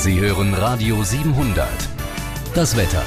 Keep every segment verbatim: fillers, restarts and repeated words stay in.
Sie hören Radio siebenhundert. Das Wetter.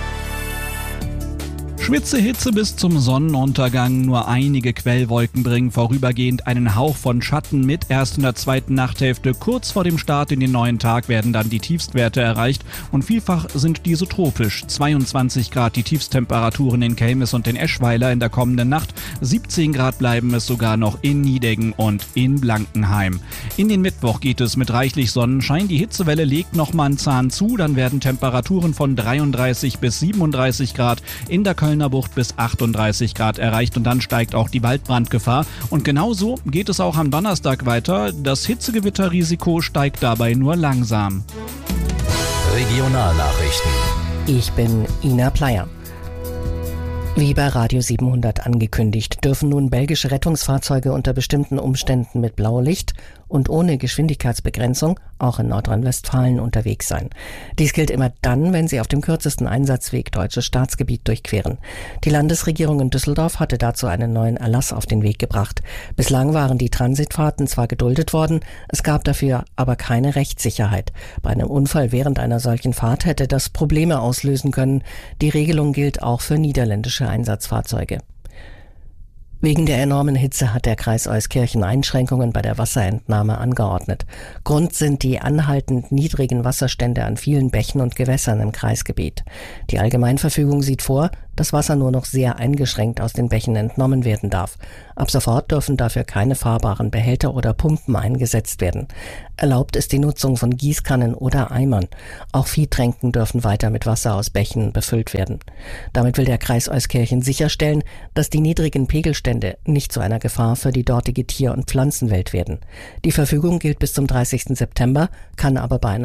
Schwitze Hitze bis zum Sonnenuntergang, nur einige Quellwolken bringen vorübergehend einen Hauch von Schatten mit. Erst in der zweiten Nachthälfte, kurz vor dem Start in den neuen Tag, werden dann die Tiefstwerte erreicht und vielfach sind diese tropisch. zweiundzwanzig Grad die Tiefsttemperaturen in Kelmis und in Eschweiler in der kommenden Nacht, siebzehn Grad bleiben es sogar noch in Nideggen und in Blankenheim. In den Mittwoch geht es mit reichlich Sonnenschein, die Hitzewelle legt nochmal einen Zahn zu, dann werden Temperaturen von dreiunddreißig bis siebenunddreißig Grad in der Kölner Bucht bis achtunddreißig Grad erreicht und dann steigt auch die Waldbrandgefahr. Und genauso geht es auch am Donnerstag weiter. Das Hitzegewitterrisiko steigt dabei nur langsam. Regionalnachrichten. Ich bin Ina Pleyer. Wie bei Radio siebenhundert angekündigt, dürfen nun belgische Rettungsfahrzeuge unter bestimmten Umständen mit Blaulicht und ohne Geschwindigkeitsbegrenzung auch in Nordrhein-Westfalen unterwegs sein. Dies gilt immer dann, wenn sie auf dem kürzesten Einsatzweg deutsches Staatsgebiet durchqueren. Die Landesregierung in Düsseldorf hatte dazu einen neuen Erlass auf den Weg gebracht. Bislang waren die Transitfahrten zwar geduldet worden, es gab dafür aber keine Rechtssicherheit. Bei einem Unfall während einer solchen Fahrt hätte das Probleme auslösen können. Die Regelung gilt auch für niederländische Einsatzfahrzeuge. Wegen der enormen Hitze hat der Kreis Euskirchen Einschränkungen bei der Wasserentnahme angeordnet. Grund sind die anhaltend niedrigen Wasserstände an vielen Bächen und Gewässern im Kreisgebiet. Die Allgemeinverfügung sieht vor, dass Wasser nur noch sehr eingeschränkt aus den Bächen entnommen werden darf. Ab sofort dürfen dafür keine fahrbaren Behälter oder Pumpen eingesetzt werden. Erlaubt ist die Nutzung von Gießkannen oder Eimern. Auch Viehtränken dürfen weiter mit Wasser aus Bächen befüllt werden. Damit will der Kreis Euskirchen sicherstellen, dass die niedrigen Pegelstände nicht zu einer Gefahr für die dortige Tier- und Pflanzenwelt werden. Die Verfügung gilt bis zum dreißigsten September, kann aber bei einer